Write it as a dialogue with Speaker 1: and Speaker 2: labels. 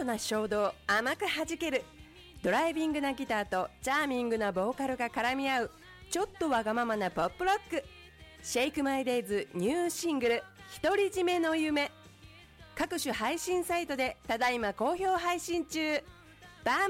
Speaker 1: な衝動甘く弾ける、ドライビングなギターとチャーミングなボーカルが絡み合うちょっとわがままなポップロック、シェイクマイデイズニューシングル独り占めの夢、各種配信サイトでただいま好評配信中。バン